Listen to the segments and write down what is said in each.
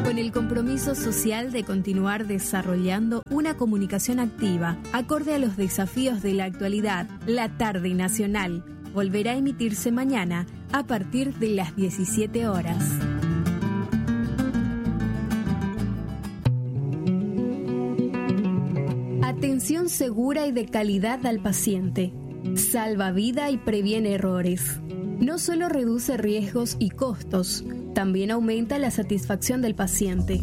Con el compromiso social de continuar desarrollando una comunicación activa, acorde a los desafíos de la actualidad, La Tarde Nacional volverá a emitirse mañana a partir de las 17 horas. Atención segura y de calidad al paciente. Salva vida y previene errores. No solo reduce riesgos y costos, también aumenta la satisfacción del paciente.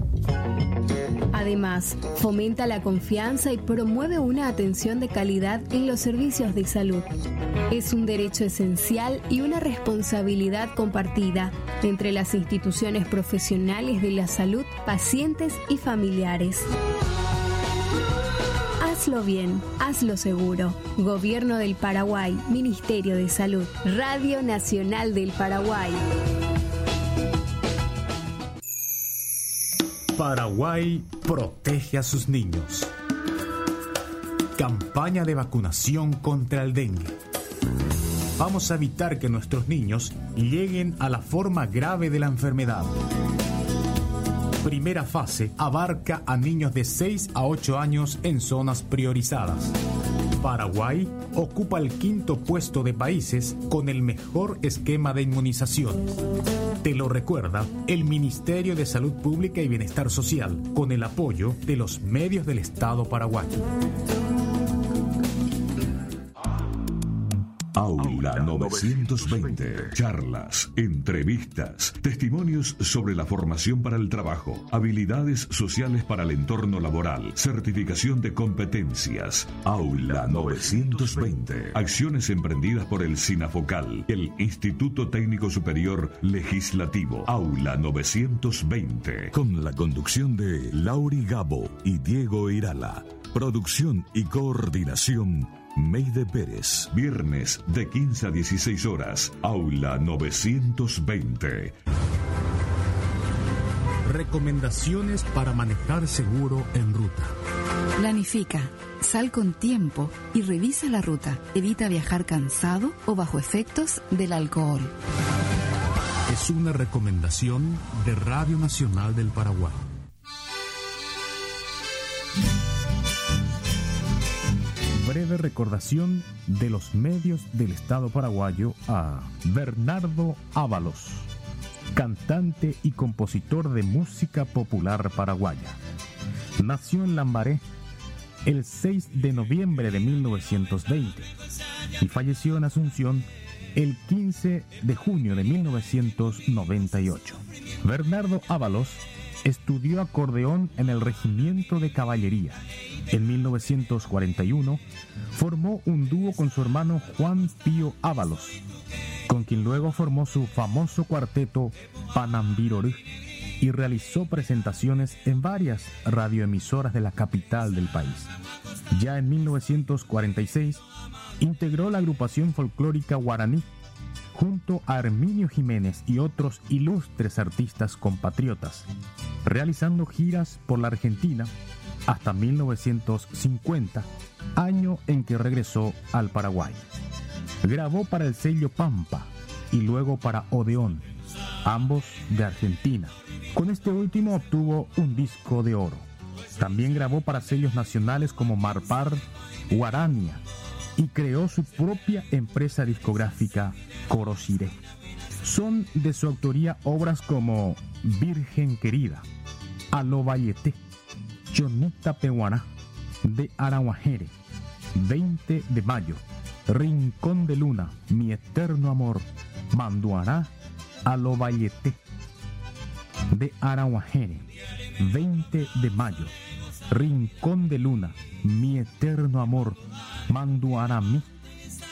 Además, fomenta la confianza y promueve una atención de calidad en los servicios de salud. Es un derecho esencial y una responsabilidad compartida entre las instituciones profesionales de la salud, pacientes y familiares. Hazlo bien, hazlo seguro. Gobierno del Paraguay, Ministerio de Salud, Radio Nacional del Paraguay. Paraguay protege a sus niños. Campaña de vacunación contra el dengue. Vamos a evitar que nuestros niños lleguen a la forma grave de la enfermedad. Primera fase abarca a niños de 6 a 8 años en zonas priorizadas. Paraguay ocupa el 5º puesto de países con el mejor esquema de inmunizaciones. Te lo recuerda el Ministerio de Salud Pública y Bienestar Social, con el apoyo de los medios del Estado paraguayo. Aula 920. Charlas, entrevistas, testimonios sobre la formación para el trabajo, habilidades sociales para el entorno laboral, certificación de competencias. Aula 920. Acciones emprendidas por el SINAFOCAL, el Instituto Técnico Superior Legislativo. Aula 920. Con la conducción de Lauri Gabo y Diego Irala. Producción y coordinación Meide Pérez. Viernes de 15 a 16 horas. Aula 920. Recomendaciones para manejar seguro en ruta. Planifica, sal con tiempo y revisa la ruta. Evita viajar cansado o bajo efectos del alcohol. Es una recomendación de Radio Nacional del Paraguay. Breve recordación de los medios del Estado paraguayo a Bernardo Ábalos, cantante y compositor de música popular paraguaya. Nació en Lambaré el 6 de noviembre de 1920 y falleció en Asunción el 15 de junio de 1998. Bernardo Ábalos estudió acordeón en el Regimiento de Caballería. En 1941 formó un dúo con su hermano Juan Pío Ábalos, con quien luego formó su famoso cuarteto Panambirorú y realizó presentaciones en varias radioemisoras de la capital del país. Ya en 1946 integró la agrupación folclórica Guaraní junto a Herminio Jiménez y otros ilustres artistas compatriotas, realizando giras por la Argentina hasta 1950, año en que regresó al Paraguay. Grabó para el sello Pampa y luego para Odeón, ambos de Argentina. Con este último obtuvo un disco de oro. También grabó para sellos nacionales como Marpar, Guarania, y creó su propia empresa discográfica Corosiré. Son de su autoría obras como Virgen Querida, Alo Valleté, Chonita Pehuaná, de Araguajere, 20 de mayo, Rincón de Luna, Mi Eterno Amor, Manduará, Alo Valleté, de Araguajere, 20 de mayo, Rincón de Luna, Mi Eterno Amor, Manduará Mi.